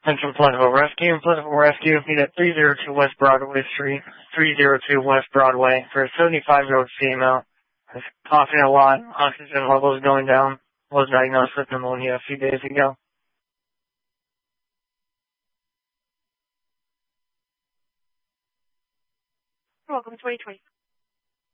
Central Pleasantville Rescue. Pleasantville Rescue, meet at 302 West Broadway Street, 302 West Broadway, for a 75-year-old female. Is coughing a lot, oxygen levels going down, was diagnosed with pneumonia a few days ago. Welcome to 2020.